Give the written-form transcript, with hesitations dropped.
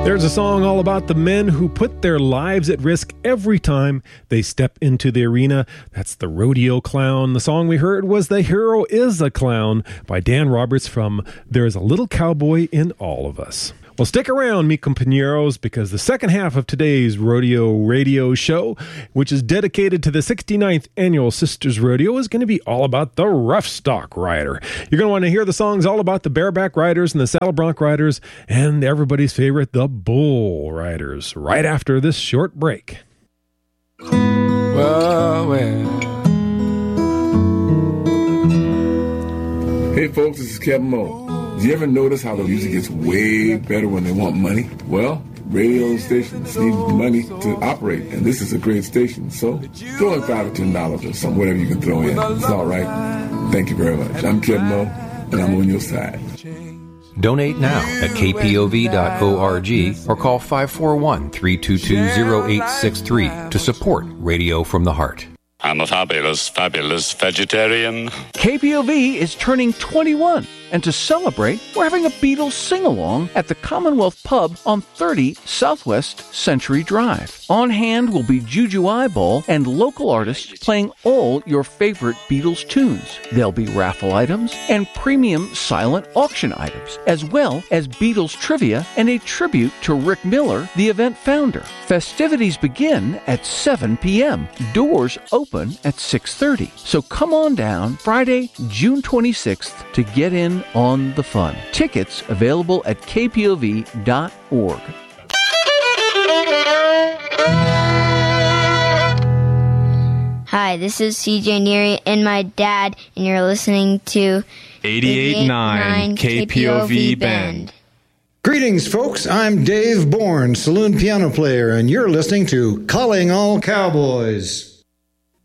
There's a song all about the men who put their lives at risk every time they step into the arena. That's the Rodeo Clown. The song we heard was The Hero Is a Clown by Dan Roberts from There's a Little Cowboy in All of Us. Well, stick around, mi compañeros, because the second half of today's Rodeo Radio Show, which is dedicated to the 69th Annual Sisters Rodeo, is going to be all about the rough stock rider. You're going to want to hear the songs all about the bareback riders and the saddle bronc riders and everybody's favorite, the bull riders, right after this short break. Well. Hey folks, this is Kevin Moe. Do you ever notice how the music gets way better when they want money? Well, radio stations need money to operate, and this is a great station. So throw in $5 or $10 or something, whatever you can throw in. It's all right. Thank you very much. I'm Kevin Moe, and I'm on your side. Donate now at kpov.org or call 541-322-0863 to support Radio from the Heart. I'm a fabulous vegetarian. KPOV is turning 21, and to celebrate, we're having a Beatles sing-along at the Commonwealth Pub on 30 Southwest Century Drive. On hand will be Juju Eyeball and local artists playing all your favorite Beatles tunes. There'll be raffle items and premium silent auction items, as well as Beatles trivia and a tribute to Rick Miller, the event founder. Festivities begin at 7 p.m. Doors open at 6:30. So come on down Friday, June 26th to get in on the fun. Tickets available at kpov.org. Hi, this is CJ Neary and my dad, and you're listening to 88.9 KPOV Bend. Greetings, folks. I'm Dave Bourne, saloon piano player, and you're listening to Calling All Cowboys.